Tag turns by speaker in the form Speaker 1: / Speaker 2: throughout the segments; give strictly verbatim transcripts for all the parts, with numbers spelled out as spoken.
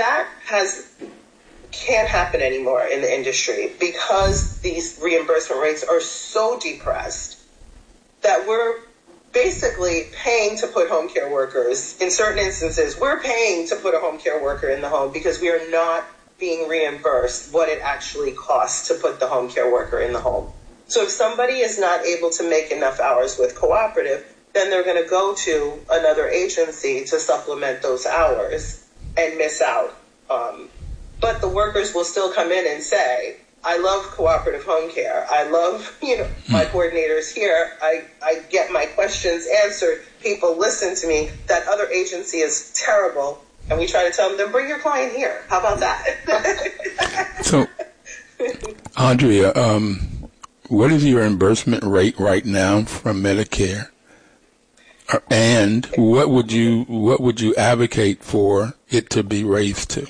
Speaker 1: that has can't happen anymore in the industry because these reimbursement rates are so depressed that we're basically paying to put home care workers, in certain instances, we're paying to put a home care worker in the home because we are not being reimbursed what it actually costs to put the home care worker in the home. So if somebody is not able to make enough hours with cooperative, then they're going to go to another agency to supplement those hours and miss out. Um, but the workers will still come in and say, I love cooperative home care. I love, you know, my coordinators here. I, I get my questions answered. People listen to me. That other agency is terrible. And we try to tell them, then bring your client here. How about that?
Speaker 2: So, Andrea, um, what is your reimbursement rate right now from Medicare? And what would you what would you advocate for it to be raised to?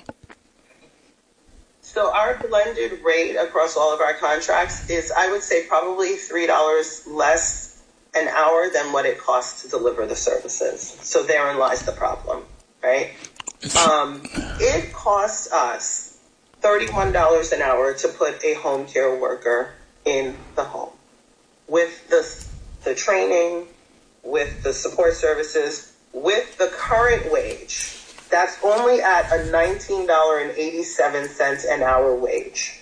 Speaker 1: So our blended rate across all of our contracts is, I would say, probably three dollars less an hour than what it costs to deliver the services. So therein lies the problem, right? Um, it costs us thirty-one dollars an hour to put a home care worker in the home with the the training, with the support services, with the current wage. That's only at a nineteen dollars and eighty-seven cents an hour wage.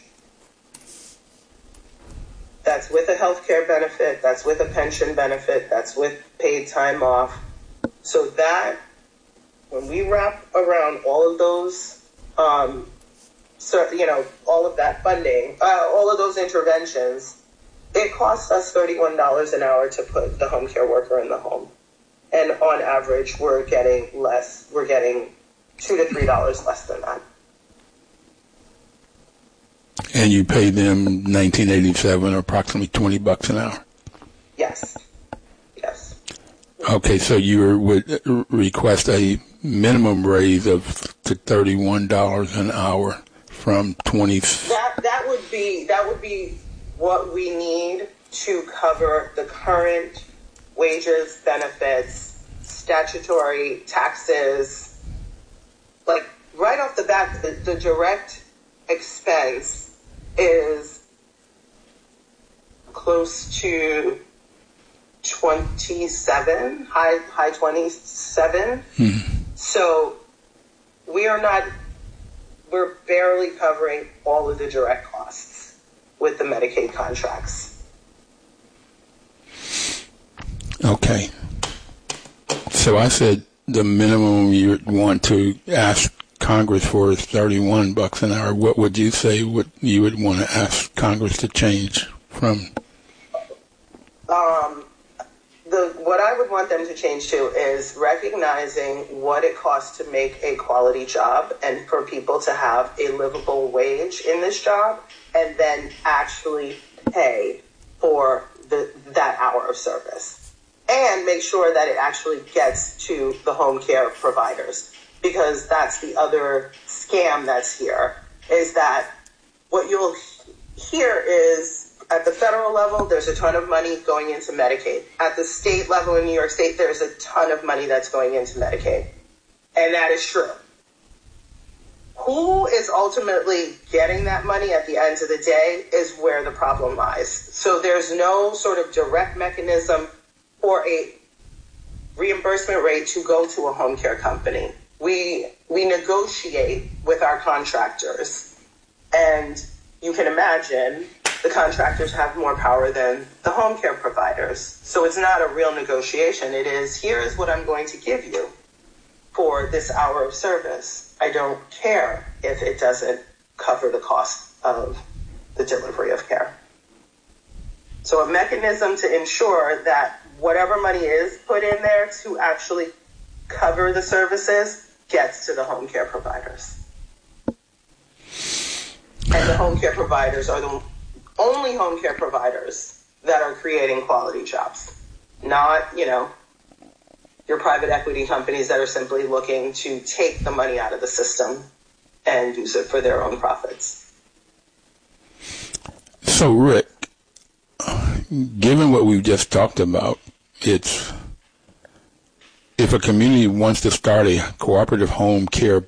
Speaker 1: That's with a health care benefit, that's with a pension benefit, that's with paid time off. So that, when we wrap around all of those, um, so, you know, all of that funding, uh, all of those interventions, it costs us thirty-one dollars an hour to put the home care worker in the home. And on average, we're getting less, we're getting two to three dollars less than that.
Speaker 2: And you pay them nineteen eighty-seven, or approximately twenty bucks an hour.
Speaker 1: Yes. Yes.
Speaker 2: Okay, so you would request a minimum raise of to thirty-one dollars an hour from twenty.
Speaker 1: That that would be that would be what we need to cover the current wages, benefits, statutory taxes. Like, right off the bat, the, the direct expense is close to twenty-seven, high high twenty-seven. Hmm. So we are not, we're barely covering all of the direct costs with the Medicaid contracts.
Speaker 2: Okay. So I said the minimum you would want to ask Congress for is thirty-one bucks an hour. What would you say what you would want to ask Congress to change from?
Speaker 1: Um, the what I would want them to change to is recognizing what it costs to make a quality job and for people to have a livable wage in this job, and then actually pay for the that hour of service. And make sure that it actually gets to the home care providers, because that's the other scam that's here, is that what you'll hear is at the federal level, there's a ton of money going into Medicaid. At the state level in New York State, there's a ton of money that's going into Medicaid. And that is true. Who is ultimately getting that money at the end of the day is where the problem lies. So there's no sort of direct mechanism for a reimbursement rate to go to a home care company. We we negotiate with our contractors, and you can imagine the contractors have more power than the home care providers. So it's not a real negotiation. It is, here is what I'm going to give you for this hour of service. I don't care if it doesn't cover the cost of the delivery of care. So a mechanism to ensure that whatever money is put in there to actually cover the services gets to the home care providers. And the home care providers are the only home care providers that are creating quality jobs. Not, you know, your private equity companies that are simply looking to take the money out of the system and use it for their own profits.
Speaker 2: So, Rick, given what we've just talked about, it's if a community wants to start a cooperative home care